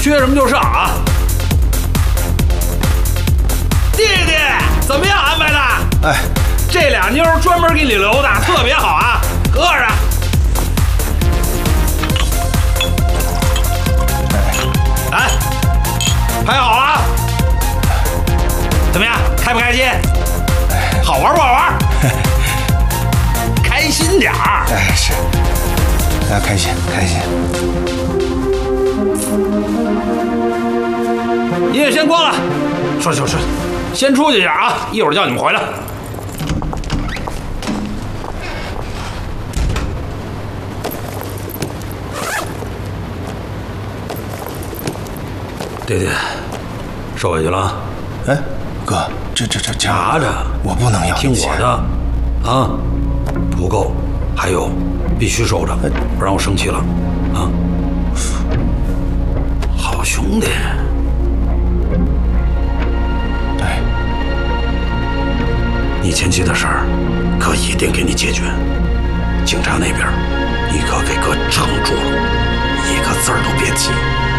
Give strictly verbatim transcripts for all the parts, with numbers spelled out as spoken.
缺什么就上啊！弟弟，怎么样安排的？ 哎， 这俩妞专门给你留的，特别好啊，喝着。哎，拍好了，怎么样？开不开心？好玩不好玩？开心点儿。 哎，是，啊，开心开心。 音乐先关了，说说说，先出去一下啊，一会儿叫你们回来。弟弟，收回去了啊。 哎，哥，这这这拿着， 我不能要。 听我的，啊，不够，还有，必须收着，不然我生气了，啊。好兄弟。 对， 你前妻的事儿，哥一定给你解决。警察那边，你可给哥撑住了，一个字儿都别提。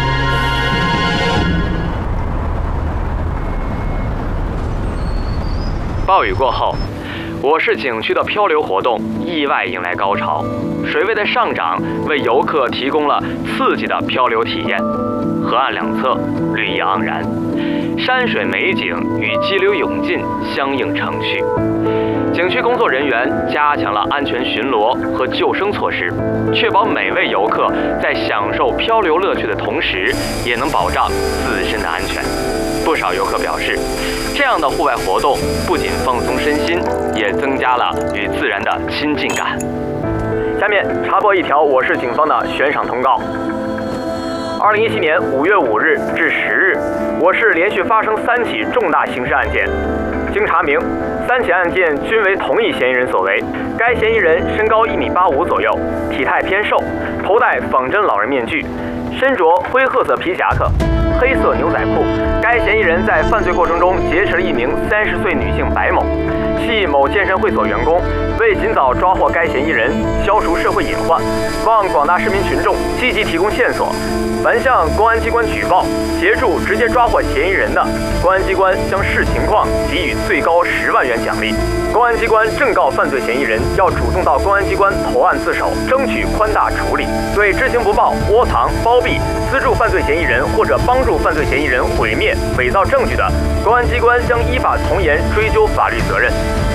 暴雨过后，我市景区的漂流活动意外迎来高潮，水位的上涨为游客提供了刺激的漂流体验。河岸两侧绿意盎然，山水美景与激流勇进相映成趣。景区工作人员加强了安全巡逻和救生措施，确保每位游客在享受漂流乐趣的同时，也能保障自身的安全。不少游客表示，这样的户外活动不仅放松身心，也增加了与自然的亲近感。下面插播一条我市警方的悬赏通告。二零一七年五月五日至十日，我市连续发生三起重大刑事案件。经查明，三起案件均为同一嫌疑人所为。该嫌疑人身高一米八五左右，体态偏瘦，头戴仿真老人面具，身着灰褐色皮夹克、黑色牛仔裤。该嫌疑人在犯罪过程中劫持了一名三十岁女性白某，系某健身会所员工。为尽早抓获该嫌疑人，消除社会隐患，望广大市民群众积极提供线索。凡向公安机关举报、协助直接抓获嫌疑人的，公安机关将视情况给予最高十万元奖励。公安机关正告犯罪嫌疑人要主动到公安机关投案自首，争取宽大处理。对知情不报、窝藏、包庇、资助犯罪嫌疑人或者帮助犯罪嫌疑人毁灭、伪造证据的，公安机关将依法从严追究法律责任。